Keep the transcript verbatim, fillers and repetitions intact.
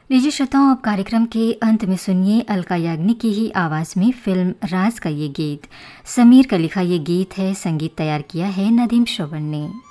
लीजिए श्रोताओं, अब कार्यक्रम के अंत में सुनिए अलका याग्निक की ही आवाज़ में फिल्म राज का ये गीत। समीर का लिखा ये गीत है, संगीत तैयार किया है नदीम श्रवण ने।